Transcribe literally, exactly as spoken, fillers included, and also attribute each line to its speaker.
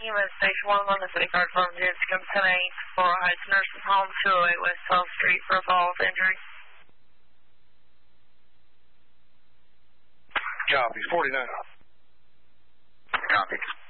Speaker 1: E M S Station one on the Safeguard Phone Jets, come ten eight for Heights Nursing Home, two oh eight West twelfth Street for a fall injury.
Speaker 2: Copy, forty-nine.
Speaker 3: Copy.